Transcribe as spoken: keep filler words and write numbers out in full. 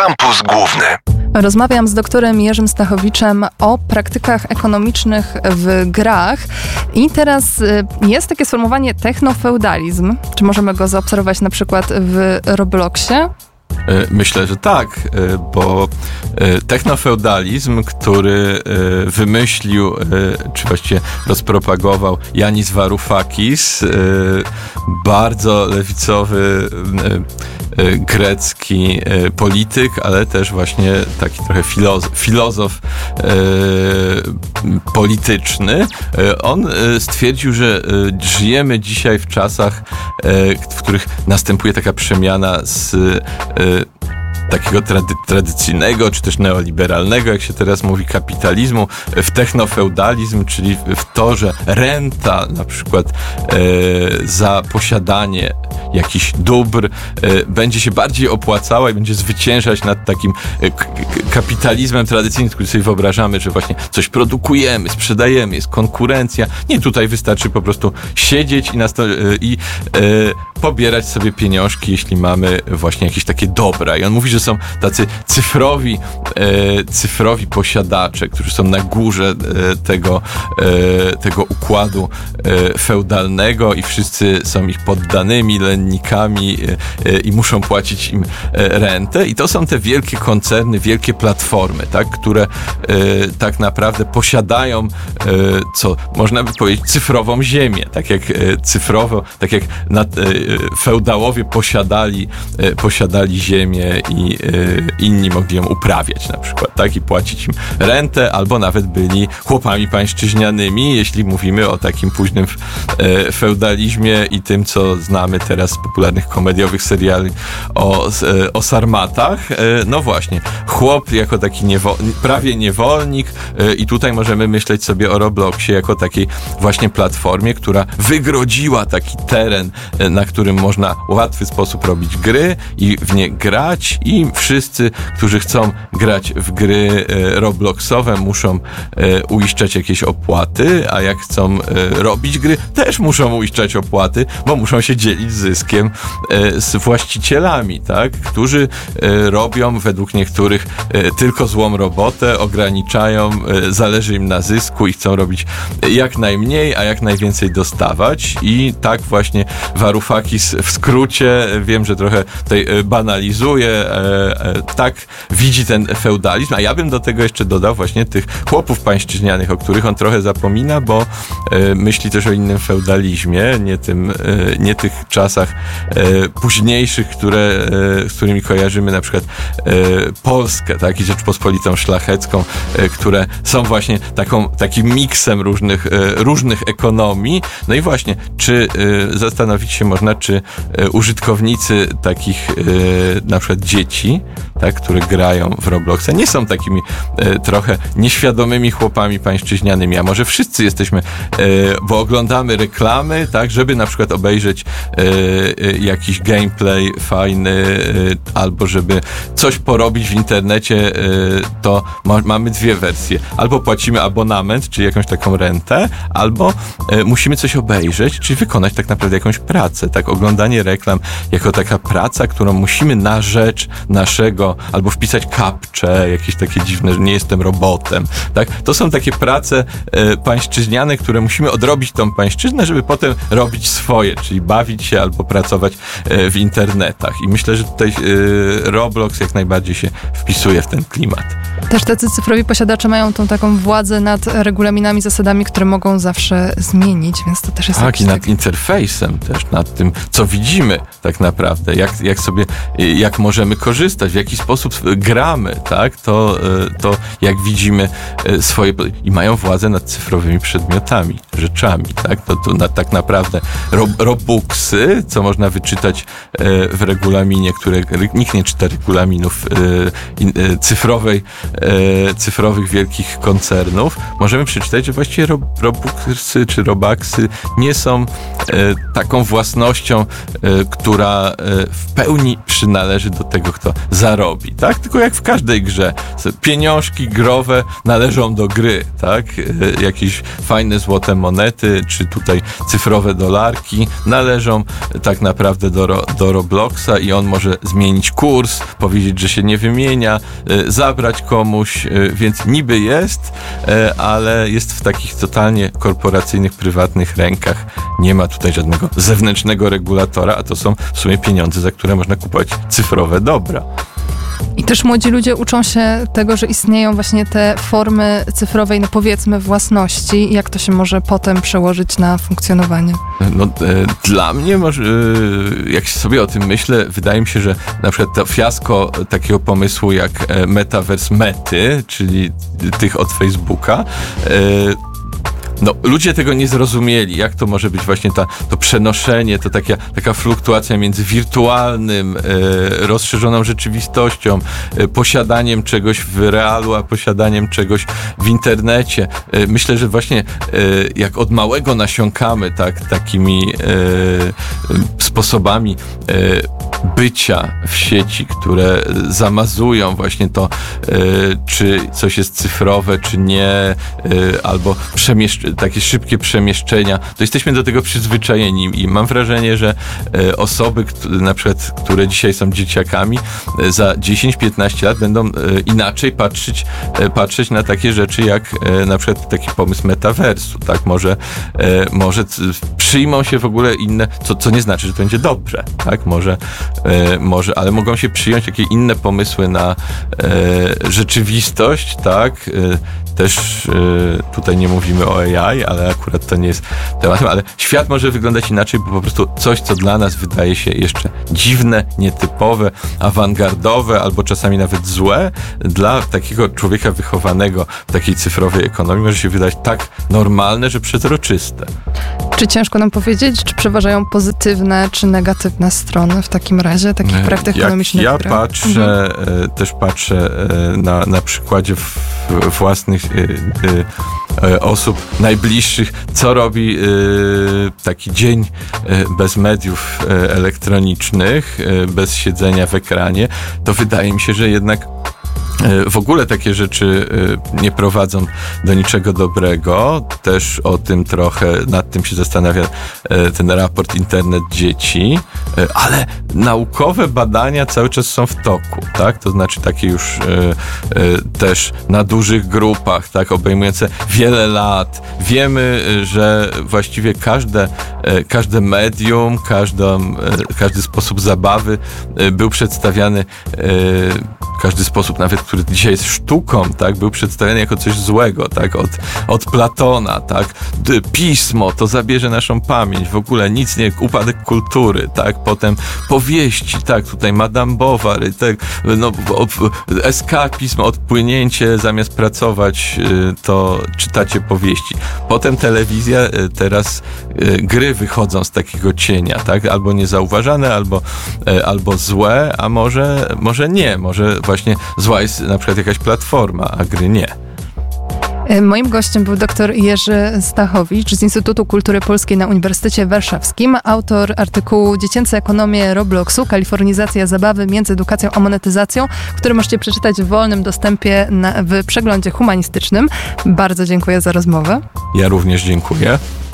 Kampus Główny. Rozmawiam z doktorem Jerzym Stachowiczem o praktykach ekonomicznych w grach. I teraz jest takie sformułowanie technofeudalizm. Czy możemy go zaobserwować na przykład w Robloxie? Myślę, że tak, bo technofeudalizm, który wymyślił, czy właściwie rozpropagował Yanis Varoufakis, bardzo lewicowy grecki polityk, ale też właśnie taki trochę filozof, filozof polityczny. On stwierdził, że żyjemy dzisiaj w czasach, w których następuje taka przemiana z takiego trady- tradycyjnego, czy też neoliberalnego, jak się teraz mówi, kapitalizmu, w technofeudalizm, czyli w to, że renta na przykład e, za posiadanie jakichś dóbr e, będzie się bardziej opłacała i będzie zwyciężać nad takim e, k- kapitalizmem tradycyjnym, który sobie wyobrażamy, że właśnie coś produkujemy, sprzedajemy, jest konkurencja. Nie, tutaj wystarczy po prostu siedzieć i, nasto- e, i e, pobierać sobie pieniążki, jeśli mamy właśnie jakieś takie dobra. I on mówi, że są tacy cyfrowi, e, cyfrowi posiadacze, którzy są na górze e, tego, e, tego układu e, feudalnego i wszyscy są ich poddanymi, lennikami e, e, i muszą płacić im e, rentę. I to są te wielkie koncerny, wielkie platformy, tak, które e, tak naprawdę posiadają, e, co można by powiedzieć, cyfrową ziemię. Tak jak e, cyfrowo, tak jak nad, e, feudałowie posiadali, e, posiadali ziemię i inni mogli ją uprawiać na przykład, tak, i płacić im rentę, albo nawet byli chłopami pańszczyźnianymi, jeśli mówimy o takim późnym e, feudalizmie i tym, co znamy teraz z popularnych komediowych seriali o, e, o sarmatach. E, no właśnie, chłop jako taki niewo- prawie niewolnik e, i tutaj możemy myśleć sobie o Robloxie jako takiej właśnie platformie, która wygrodziła taki teren, e, na którym można w łatwy sposób robić gry i w nie grać, i wszyscy, którzy chcą grać w gry e, Robloxowe, muszą e, uiszczać jakieś opłaty, a jak chcą e, robić gry, też muszą uiszczać opłaty, bo muszą się dzielić zyskiem e, z właścicielami, tak, którzy e, robią według niektórych e, tylko złą robotę, ograniczają, e, zależy im na zysku i chcą robić jak najmniej, a jak najwięcej dostawać. I tak właśnie Varoufakis w skrócie, wiem, że trochę tutaj banalizuje, e, e, tak widzi ten feudalizm, a ja bym do tego jeszcze dodał właśnie tych chłopów pańszczyźnianych, o których on trochę zapomina, bo e, myśli też o innym feudalizmie, nie tym, e, nie tych czasach e, późniejszych, które, e, z którymi kojarzymy na przykład e, Polskę, tak, i Rzeczpospolitą Szlachecką, e, które są właśnie taką, takim miksem różnych, e, różnych ekonomii. No i właśnie, czy e, zastanowić się można, czy e, użytkownicy takich e, na przykład dzieci, tak, które grają w Robloxa, nie są takimi e, trochę nieświadomymi chłopami pańszczyźnianymi, a może wszyscy jesteśmy, e, bo oglądamy reklamy, tak, żeby na przykład obejrzeć e, e, jakiś gameplay fajny, e, albo żeby coś porobić w internecie, e, to ma, mamy dwie wersje. Albo płacimy abonament, czyli jakąś taką rentę, albo e, musimy coś obejrzeć, czyli wykonać tak naprawdę jakąś pracę, tak, oglądanie reklam jako taka praca, którą musimy na rzecz naszego, albo wpisać kapcze, jakieś takie dziwne, że nie jestem robotem, tak? To są takie prace e, pańszczyźniane, które musimy odrobić tą pańszczyznę, żeby potem robić swoje, czyli bawić się albo pracować e, w internetach. I myślę, że tutaj e, Roblox jak najbardziej się wpisuje w ten klimat. Też tacy cyfrowi posiadacze mają tą taką władzę nad regulaminami, zasadami, które mogą zawsze zmienić, więc to też jest... Tak, i nad tak... interfejsem też, nad tym, co widzimy tak naprawdę, jak, jak sobie, jak możemy korzystać, w jaki sposób gramy, tak, to, to jak widzimy swoje... I mają władzę nad cyfrowymi przedmiotami, rzeczami, tak, to, to na, tak naprawdę ro, robuxy, co można wyczytać w regulaminie, które nikt nie czyta regulaminów cyfrowej, cyfrowych wielkich koncernów, możemy przeczytać, że właściwie robuxy czy robuxy nie są taką własnością, która która w pełni przynależy do tego, kto zarobi, tak? Tylko jak w każdej grze. Pieniążki growe należą do gry, tak? Jakieś fajne złote monety, czy tutaj cyfrowe dolarki należą tak naprawdę do, do Robloxa i on może zmienić kurs, powiedzieć, że się nie wymienia, zabrać komuś, więc niby jest, ale jest w takich totalnie korporacyjnych, prywatnych rękach. Nie ma tutaj żadnego zewnętrznego regulatora, a to są w sumie pieniądze, za które można kupować cyfrowe dobra. I też młodzi ludzie uczą się tego, że istnieją właśnie te formy cyfrowej, no powiedzmy, własności. Jak to się może potem przełożyć na funkcjonowanie? No, e, dla mnie, może, e, jak sobie o tym myślę, wydaje mi się, że na przykład to fiasko takiego pomysłu jak e, Metaverse Mety, czyli tych od Facebooka, e, No, ludzie tego nie zrozumieli, jak to może być właśnie ta, to przenoszenie, to taka, taka fluktuacja między wirtualnym, e, rozszerzoną rzeczywistością, e, posiadaniem czegoś w realu, a posiadaniem czegoś w internecie. E, myślę, że właśnie e, jak od małego nasiąkamy tak, takimi e, sposobami e, bycia w sieci, które zamazują właśnie to, e, czy coś jest cyfrowe, czy nie, e, albo przemieszczenie, takie szybkie przemieszczenia, to jesteśmy do tego przyzwyczajeni i mam wrażenie, że e, osoby, które, na przykład, które dzisiaj są dzieciakami, e, za dziesięć piętnaście lat będą e, inaczej patrzeć, e, patrzeć na takie rzeczy, jak e, na przykład taki pomysł metaversu, tak? Może, e, może c- przyjmą się w ogóle inne, co, co nie znaczy, że to będzie dobrze, tak? Może, e, może, ale mogą się przyjąć jakieś inne pomysły na e, rzeczywistość, tak? E, też e, tutaj nie mówimy o A I, ale akurat to nie jest tematem, ale świat może wyglądać inaczej, bo po prostu coś, co dla nas wydaje się jeszcze dziwne, nietypowe, awangardowe, albo czasami nawet złe, dla takiego człowieka wychowanego w takiej cyfrowej ekonomii może się wydać tak normalne, że przezroczyste. Czy ciężko nam powiedzieć, czy przeważają pozytywne, czy negatywne strony w takim razie takich praktyk ekonomicznych? Ja patrzę, mhm. też patrzę na, na przykładzie w, własnych y, y, osób najbliższych, co robi y, taki dzień y, bez mediów y, elektronicznych, y, bez siedzenia w ekranie, to wydaje mi się, że jednak w ogóle takie rzeczy nie prowadzą do niczego dobrego. Też o tym trochę, nad tym się zastanawia ten raport Internet Dzieci, ale naukowe badania cały czas są w toku, tak? To znaczy takie już też na dużych grupach, tak? Obejmujące wiele lat. Wiemy, że właściwie każde, każde medium, każdą, każdy sposób zabawy był przedstawiany, każdy sposób nawet, który dzisiaj jest sztuką, tak, był przedstawiany jako coś złego, tak, od, od Platona, tak, pismo, to zabierze naszą pamięć, w ogóle nic nie, upadek kultury, tak, potem powieści, tak, tutaj Madame Bovary, tak, no, eskapizm, odpłynięcie, zamiast pracować, to czytacie powieści. Potem telewizja, teraz gry wychodzą z takiego cienia, tak, albo niezauważane, albo, albo złe, a może, może nie, może właśnie zła jest na przykład jakaś platforma, a gry nie. Moim gościem był dr Jerzy Stachowicz z Instytutu Kultury Polskiej na Uniwersytecie Warszawskim, autor artykułu Dziecięce ekonomie Robloxu, kalifornizacja zabawy między edukacją a monetyzacją, który możecie przeczytać w wolnym dostępie na, w przeglądzie humanistycznym. Bardzo dziękuję za rozmowę. Ja również dziękuję.